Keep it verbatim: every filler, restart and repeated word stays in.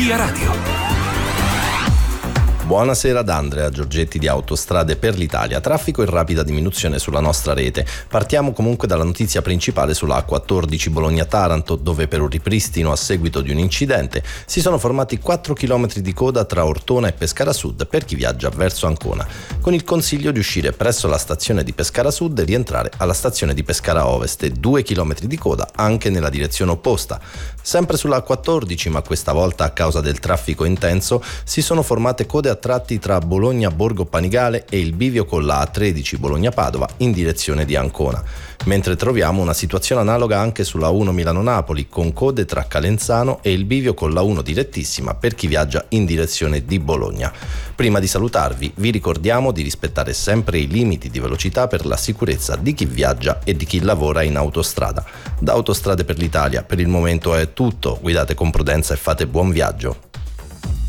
Via Radio. Buonasera da Andrea Giorgetti di Autostrade per l'Italia. Traffico in rapida diminuzione sulla nostra rete. Partiamo comunque dalla notizia principale sulla A quattordici Bologna-Taranto, dove per un ripristino a seguito di un incidente si sono formati quattro chilometri di coda tra Ortona e Pescara Sud per chi viaggia verso Ancona, con il consiglio di uscire presso la stazione di Pescara Sud e rientrare alla stazione di Pescara Ovest, e due chilometri di coda anche nella direzione opposta. Sempre sulla A quattordici, ma questa volta a causa del traffico intenso, si sono formate code a tratti tra Bologna Borgo Panigale e il bivio con la A tredici Bologna Padova in direzione di Ancona, mentre troviamo una situazione analoga anche sulla uno Milano-Napoli, con code tra Calenzano e il bivio con la uno direttissima per chi viaggia in direzione di Bologna. Prima di salutarvi vi ricordiamo di rispettare sempre i limiti di velocità per la sicurezza di chi viaggia e di chi lavora in autostrada. Da Autostrade per l'Italia per il momento è tutto, guidate con prudenza e fate buon viaggio.